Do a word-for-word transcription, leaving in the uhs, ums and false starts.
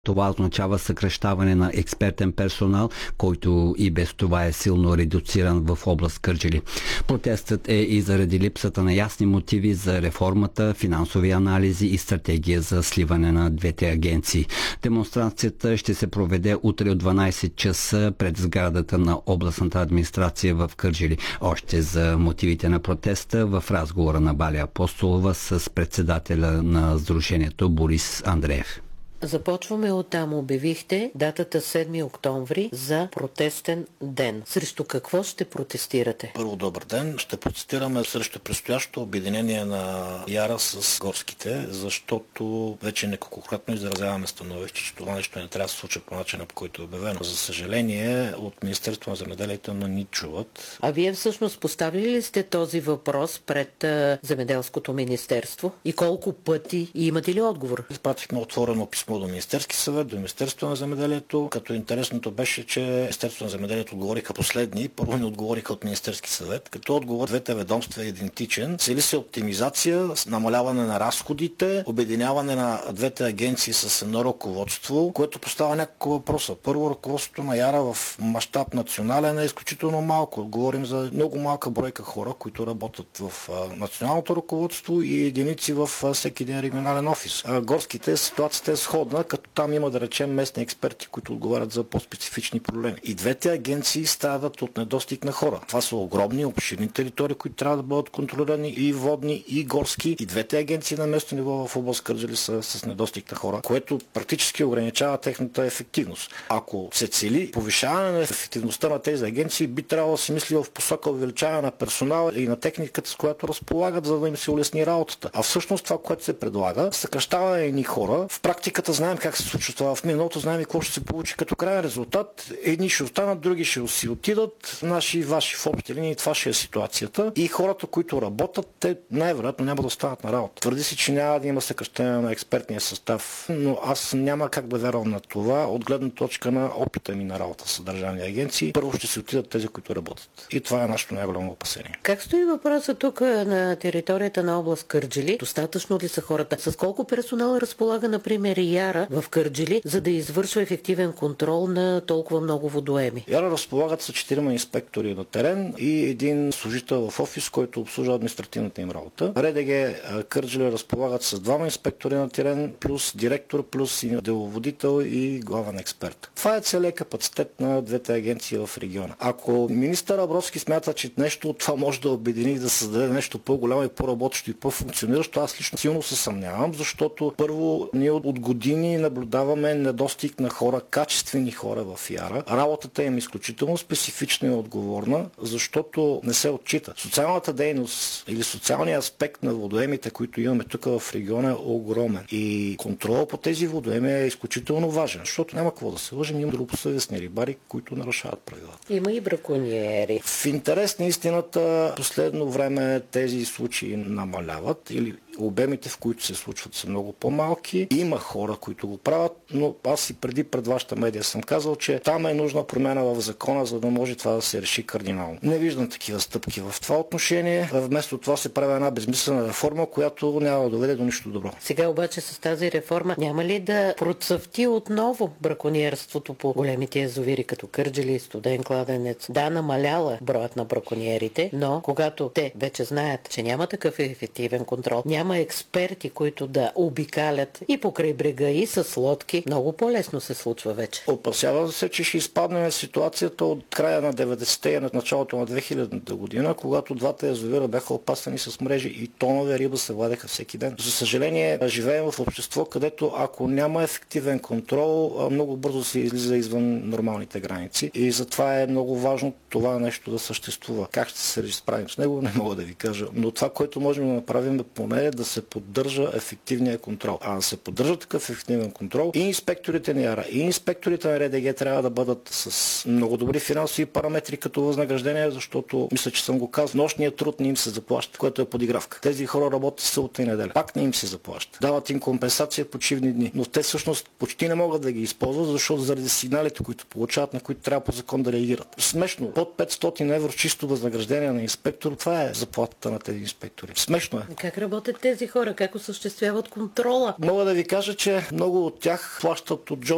Това означава съкращаване на експертен персонал, който и без това е силно редуциран в област Кърджали. Протестът е и заради липсата на ясни мотиви за реформата, финансови анализи и стратегия за сливане на двете агенции. Демонстрацията ще се проведе утре от дванайсет часа пред сградата на областната администрация в Кърджали. Още за мотивите на протеста в разговора на Бали Апостолова с председателя на Сдружението Борис Андреев. Започваме оттам. Обявихте датата седми октомври за протестен ден. Срещу какво ще протестирате? Първо, добър ден. Ще протестираме срещу предстоящото обединение на Яра с горските, защото вече неколкократно изразяваме становище, че това нещо не трябва да се случи по начина, по който е обявено. За съжаление, от Министерството на земеделието не ни чуват. А вие всъщност поставили ли сте този въпрос пред а, Земеделското министерство? И колко пъти? И имате ли отговор? Изпратихме отворено писмо до Министерски съвет, до Министерството на земеделието, като интересното беше, че Министерството на земеделието отговориха последни, първо не отговориха от Министерски съвет, като отговор двете ведомства е идентичен. Цели се оптимизация, намаляване на разходите, обединяване на двете агенции с едно ръководство, което поставя няколко въпроса. Първо, ръководството на Яра в мащаб национален е изключително малко. Говорим за много малка бройка хора, които работят в националното ръководство и единици в всеки един регионален офис. А горските ситуацията е сходна, като там има, да речем, местни експерти, които отговарят за по-специфични проблеми. И двете агенции страдат от недостиг на хора. Това са огромни, обширни територии, които трябва да бъдат контролирани и водни, и горски. И двете агенции на местно ниво в област Кърджали са с недостиг на хора, което практически ограничава техната ефективност. Ако се цели повишаване на ефективността на тези агенции, би трябвало да се мисли в посока увеличаване на персонала и на техниката, с която разполагат, за да им се улесни работата. А всъщност това, което се предлага, съкращава едни хора. В практиката знаем как се случва това. В миналото знаем и какво ще се получи като крайен резултат. Едни ще останат, други ще си отидат. Наши и ваши в общи линии, това ще е ситуацията. И хората, които работят, те най-вероятно няма да останат на работа. Твърди се, че няма да има съкращение на експертния състав, но аз няма как да вярвам на това от гледна точка на опита ми на работа с държавни агенции. Първо ще се отидат тези, които работят. И това е нашето най-голямо опасение. Как стои въпросът тук на територията на област Кърджали? Достатъчно ли са хората? С колко персонал разполага, например, и Яра в Кърджали, за да извършва ефективен контрол на толкова много водоеми? Яра разполагат с четирима инспектори на терен и един служител в офис, който обслужва административната им работа. РДГ Кърджали разполагат с двама инспектори на терен, плюс директор, плюс деловодител и главен експерт. Това е целият капацитет на двете агенции в региона. Ако министър Абровски смята, че нещо от това може да обедини и да създаде нещо по-голямо и по-работещо и по-функциониращо, аз лично силно се съмнявам, защото първо ние от години наблюдаваме недостиг на хора, качествени хора в Яра. Работата им е изключително специфична и отговорна, защото не се отчита. Социалната дейност или социалният аспект на водоемите, които имаме тук в региона, е огромен. И контрол по тези водоеми е изключително важен, защото няма какво да се лъжим, има добросъвестни рибари, които нарушават правилата. Има и бракониери. В интерес на истината, последно време тези случаи намаляват или обемите, в които се случват, са много по-малки. Има хора, които го правят, но аз и преди пред вашата медия съм казал, че там е нужна промяна в закона, за да може това да се реши кардинално. Не виждам такива стъпки в това отношение. Вместо това се прави една безмислена реформа, която няма да доведе до нищо добро. Сега обаче с тази реформа няма ли да процъфти отново бракониерството по големите язовири, като Кърджали, Студен кладенец? Да, намаляла броят на бракониерите, но когато те вече знаят, че няма такъв ефективен контрол, няма експерти, които да обикалят и покрай брега, и с лодки, много по-лесно се случва вече. Опасявам се, че ще изпаднем в ситуацията от края на деветдесетте и на началото на две хилядната година, когато двата язовира бяха опасани с мрежи и тонове риба се владеха всеки ден. За съжаление, живеем в общество, където ако няма ефективен контрол, много бързо се излиза извън нормалните граници. И затова е много важно това нещо да съществува. Как ще се справим с него, не мога да ви кажа. Но това, което можем да направим, е поне да се поддържа ефективния контрол. А да се поддържа такъв ефективен контрол, и инспекторите на Яра, и инспекторите на РДГ трябва да бъдат с много добри финансови параметри като възнаграждение, защото мисля, че съм го казал, нощният труд не им се заплаща, което е подигравка. Тези хора работят събота и неделя. Пак не им се заплаща. Дават им компенсация почивни дни, но те всъщност почти не могат да ги използват, защото заради сигналите, които получават, на които трябва по закон да реагират. Смешно. Под петстотин евро чисто възнаграждение на инспектор, това е заплатата на тези инспектори. Смешно е. Как работят тези хора? Как осъществяват контрола? Мога да ви кажа, че много от тях плащат от джоб